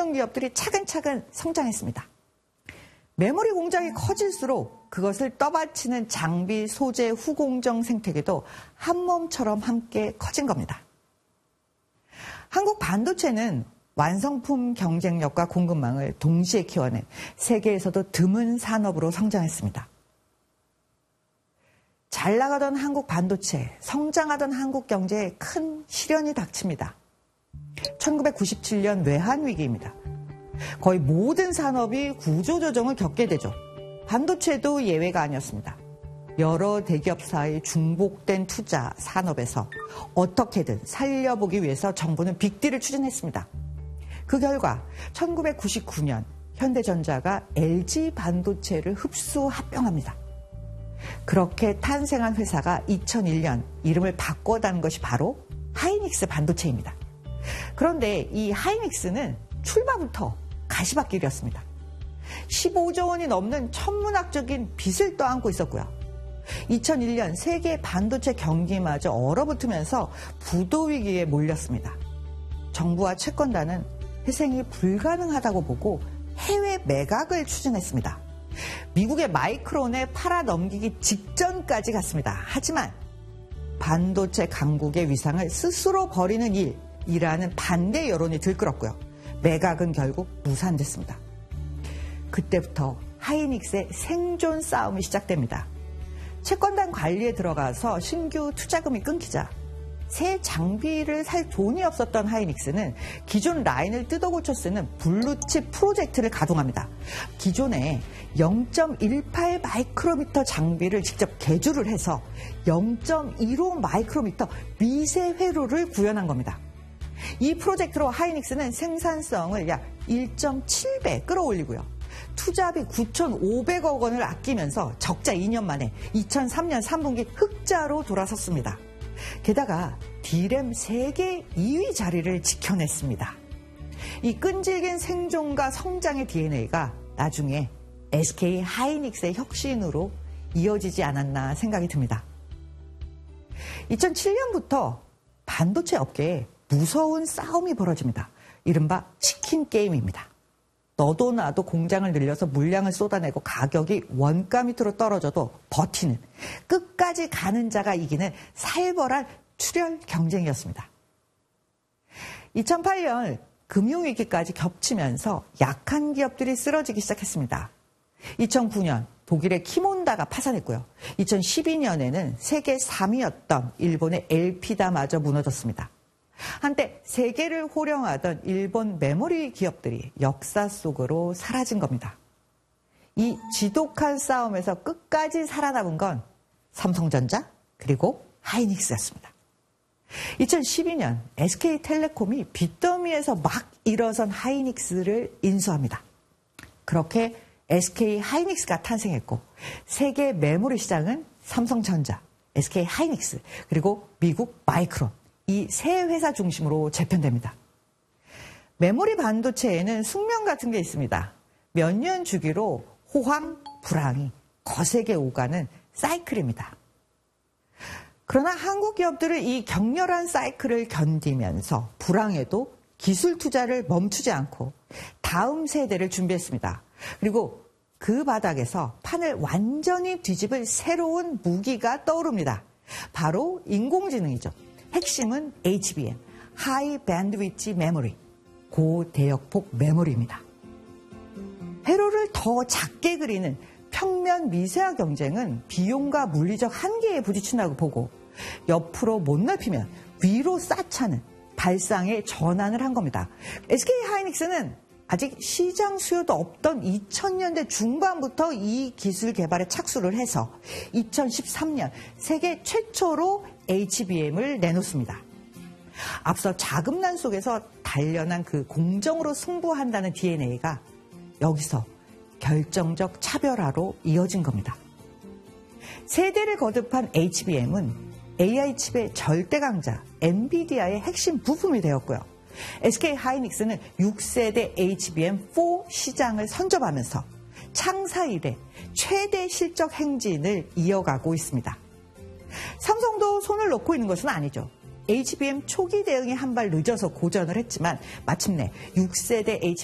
중소형 기업들이 차근차근 성장했습니다. 메모리 공장이 커질수록 그것을 떠받치는 장비, 소재, 후공정 생태계도 한 몸처럼 함께 커진 겁니다. 한국 반도체는 완성품 경쟁력과 공급망을 동시에 키워낸 세계에서도 드문 산업으로 성장했습니다. 잘 나가던 한국 반도체, 성장하던 한국 경제에 큰 시련이 닥칩니다. 1997년 외환위기입니다. 거의 모든 산업이 구조조정을 겪게 되죠. 반도체도 예외가 아니었습니다. 여러 대기업사의 중복된 투자 산업에서 어떻게든 살려보기 위해서 정부는 빅딜을 추진했습니다. 그 결과 1999년 현대전자가 LG 반도체를 흡수 합병합니다. 그렇게 탄생한 회사가 2001년 이름을 바꿔다는 것이 바로 하이닉스 반도체입니다. 그런데 이 하이닉스는 출발부터 가시밭길이었습니다. 15조 원이 넘는 천문학적인 빚을 떠안고 있었고요. 2001년 세계 반도체 경기마저 얼어붙으면서 부도 위기에 몰렸습니다. 정부와 채권단은 회생이 불가능하다고 보고 해외 매각을 추진했습니다. 미국의 마이크론에 팔아넘기기 직전까지 갔습니다. 하지만 반도체 강국의 위상을 스스로 버리는 일이라는 반대 여론이 들끓었고요. 매각은 결국 무산됐습니다. 그때부터 하이닉스의 생존 싸움이 시작됩니다. 채권단 관리에 들어가서 신규 투자금이 끊기자 새 장비를 살 돈이 없었던 하이닉스는 기존 라인을 뜯어고쳐 쓰는 블루칩 프로젝트를 가동합니다. 기존에 0.18 마이크로미터 장비를 직접 개조를 해서 0.15 마이크로미터 미세 회로를 구현한 겁니다. 이 프로젝트로 하이닉스는 생산성을 약 1.7배 끌어올리고요. 투자비 9,500억 원을 아끼면서 적자 2년 만에 2003년 3분기 흑자로 돌아섰습니다. 게다가 D램 세계 2위 자리를 지켜냈습니다. 이 끈질긴 생존과 성장의 DNA가 나중에 SK 하이닉스의 혁신으로 이어지지 않았나 생각이 듭니다. 2007년부터 반도체 업계에 무서운 싸움이 벌어집니다. 이른바 치킨 게임입니다. 너도 나도 공장을 늘려서 물량을 쏟아내고 가격이 원가 밑으로 떨어져도 버티는, 끝까지 가는 자가 이기는 살벌한 출혈 경쟁이었습니다. 2008년 금융위기까지 겹치면서 약한 기업들이 쓰러지기 시작했습니다. 2009년 독일의 키몬다가 파산했고요. 2012년에는 세계 3위였던 일본의 엘피다마저 무너졌습니다. 한때 세계를 호령하던 일본 메모리 기업들이 역사 속으로 사라진 겁니다. 이 지독한 싸움에서 끝까지 살아남은 건 삼성전자 그리고 하이닉스였습니다. 2012년 SK텔레콤이 빚더미에서 막 일어선 하이닉스를 인수합니다. 그렇게 SK 하이닉스가 탄생했고 세계 메모리 시장은 삼성전자, SK 하이닉스 그리고 미국 마이크론 이 세 회사 중심으로 재편됩니다. 메모리 반도체에는 숙명 같은 게 있습니다. 몇 년 주기로 호황, 불황이 거세게 오가는 사이클입니다. 그러나 한국 기업들은 이 격렬한 사이클을 견디면서 불황에도 기술 투자를 멈추지 않고 다음 세대를 준비했습니다. 그리고 그 바닥에서 판을 완전히 뒤집을 새로운 무기가 떠오릅니다. 바로 인공지능이죠. 핵심은 HBM, 하이 밴드위치 메모리, 고대역폭 메모리입니다. 회로를 더 작게 그리는 평면 미세화 경쟁은 비용과 물리적 한계에 부딪힌다고 보고 옆으로 못 넓히면 위로 쌓자는 발상의 전환을 한 겁니다. SK 하이닉스는 아직 시장 수요도 없던 2000년대 중반부터 이 기술 개발에 착수를 해서 2013년 세계 최초로 HBM을 내놓습니다. 앞서 자금난 속에서 단련한 그 공정으로 승부한다는 DNA가 여기서 결정적 차별화로 이어진 겁니다. 세대를 거듭한 HBM은 AI 칩의 절대 강자 엔비디아의 핵심 부품이 되었고요. SK 하이닉스는 6세대 HBM4 시장을 선점하면서 창사 이래 최대 실적 행진을 이어가고 있습니다. 삼성도 손을 놓고 있는 것은 아니죠. HBM 초기 대응이 한 발 늦어서 고전을 했지만 마침내 6세대 HBM